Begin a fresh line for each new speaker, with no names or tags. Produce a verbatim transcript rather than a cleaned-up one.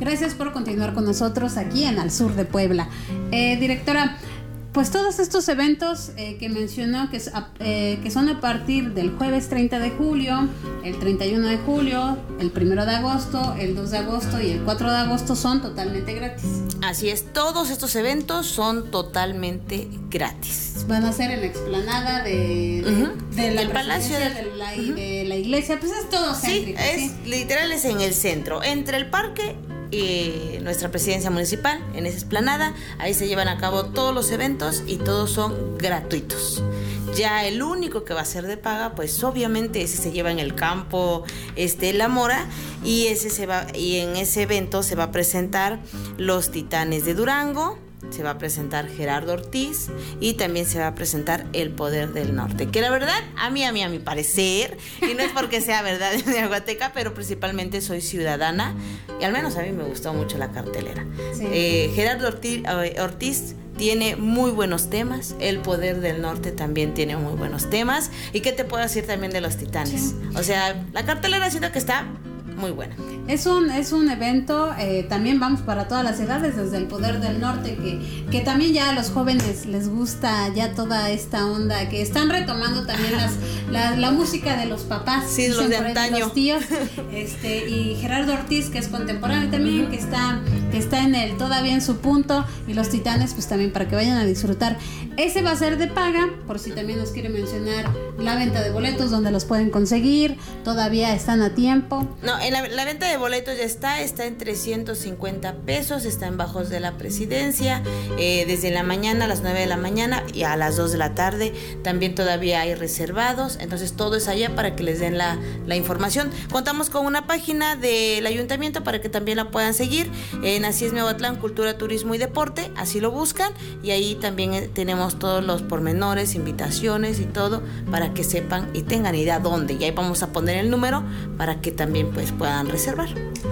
Gracias por continuar con nosotros aquí en Al Sur de Puebla. Eh, directora, pues todos estos eventos eh, que mencionó, que, es a, eh, que son a partir del jueves treinta de julio, el treinta y uno de julio, el primero de agosto, el dos de agosto y el cuatro de agosto, son totalmente gratis.
Así es, todos estos eventos son totalmente gratis.
Van a ser en la explanada de, de,
uh-huh.
de la
el palacio de,
de, la, uh-huh. de la iglesia, pues es todo céntrico.
Sí, es ¿sí? literal, es en el centro, entre el parque y nuestra presidencia municipal, en esa explanada. Ahí se llevan a cabo todos los eventos y todos son gratuitos. Ya el único que va a ser de paga, pues obviamente ese se lleva en el campo este La Mora, y ese se va, y en ese evento se va a presentar los Titanes de Durango, se va a presentar Gerardo Ortiz y también se va a presentar El Poder del Norte, que la verdad, a mí, a mí, a mi parecer, y no es porque sea verdad de Aguateca, pero principalmente soy ciudadana y al menos a mí me gustó mucho la cartelera. Sí. Eh, Gerardo Ortiz, Ortiz tiene muy buenos temas, El Poder del Norte también tiene muy buenos temas, y qué te puedo decir también de los Titanes. Sí. O sea, la cartelera siento que está muy buena.
Es un, es un evento, eh, también vamos para todas las edades, desde El Poder del Norte, que, que también ya a los jóvenes les gusta ya toda esta onda, que están retomando también las, la, la música de los papás,
sí, los de antaño,
los tíos, este, y Gerardo Ortiz, que es contemporáneo también, uh-huh. que está, que está en el todavía en su punto, y los Titanes, pues también para que vayan a disfrutar. Ese va a ser de paga, por si también nos quiere mencionar la venta de boletos, donde los pueden conseguir, todavía están a tiempo.
No, en la, la venta de boletos ya está, está en trescientos cincuenta pesos, está en Bajos de la Presidencia, eh, desde la mañana a las nueve de la mañana y a las dos de la tarde, también todavía hay reservados, entonces todo es allá para que les den la, la información. Contamos con una página del ayuntamiento para que también la puedan seguir, en Así es Miahuatlán, Cultura, Turismo y Deporte, así lo buscan, y ahí también tenemos todos los pormenores, invitaciones y todo, para que sepan y tengan idea dónde, y ahí vamos a poner el número para que también pues puedan reservar.